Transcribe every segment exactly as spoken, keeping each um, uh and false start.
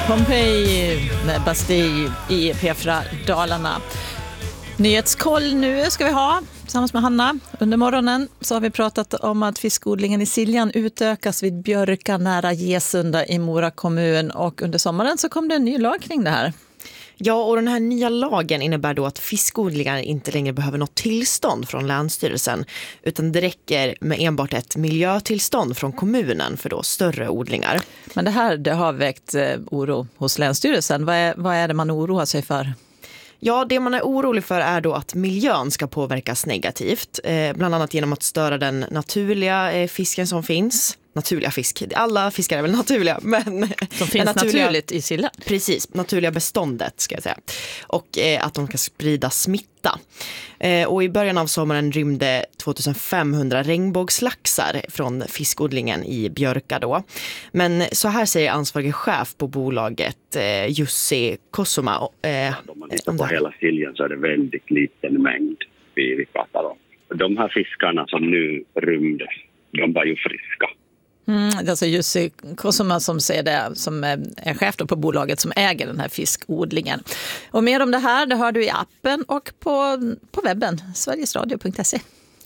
Pompeji med Bastille i P fyra Dalarna. Nyhetskoll nu ska vi ha tillsammans med Hanna. Under morgonen så har vi pratat om att fiskodlingen i Siljan utökas vid Björka nära Gesunda i Mora kommun. Och under sommaren så kom det en ny lag kring det här. Ja, och den här nya lagen innebär då att fiskodlingar inte längre behöver något tillstånd från Länsstyrelsen, utan det räcker med enbart ett miljötillstånd från kommunen för då större odlingar. Men det här det har väckt eh, oro hos Länsstyrelsen. Vad är, vad är det man oroar sig för? Ja, det man är orolig för är då att miljön ska påverkas negativt. Eh, bland annat genom att störa den naturliga eh, fisken som finns. Naturliga fisk. Alla fiskar är väl naturliga, men som finns naturliga, naturligt i Siljan. Precis, naturliga beståndet ska jag säga. Och eh, att de kan sprida smitta. Eh, och i början av sommaren rymde tvåtusenfemhundra regnbågslaxar från fiskodlingen i Björka då. Men så här säger ansvarig chef på bolaget eh, Jussi Kosoma. Eh, Om man tittar på hela Siljan så är det väldigt liten mängd vi, vi pratar om. De här fiskarna som nu rymdes, de var ju friska. Mm, det är alltså Jussi Kosoma som säger det, som är chef då på bolaget som äger den här fiskodlingen. Och mer om det här, det hör du i appen och på, på webben, sverigesradio punkt se.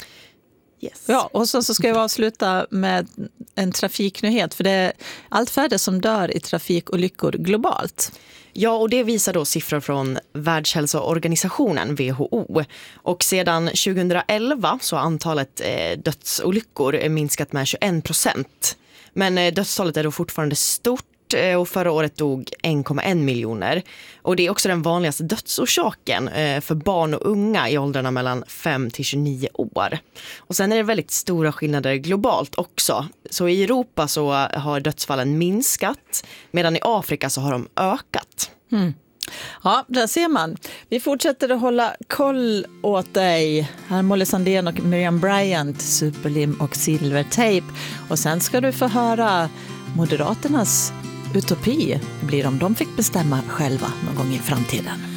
Yes. Ja, och så, så ska jag avsluta med en trafiknyhet, för det är allt färre som dör i trafikolyckor globalt. Ja, och det visar då siffror från Världshälsoorganisationen W H O. Och sedan tjugohundraelva så har antalet eh, dödsolyckor minskat med tjugoen procent. Men eh, dödstalet är då fortfarande stort eh, och förra året dog en komma en miljoner. Och det är också den vanligaste dödsorsaken eh, för barn och unga i åldrarna mellan fem till tjugonio år. Och sen är det väldigt stora skillnader globalt också. Så i Europa så har dödsfallen minskat, medan i Afrika så har de ökat. Mm. Ja, där ser man. Vi fortsätter att hålla koll åt dig. Här är Molly Sandén och Miriam Bryant, Superlim och Silvertejp. Och sen ska du få höra Moderaternas utopi blir om de fick bestämma själva någon gång i framtiden.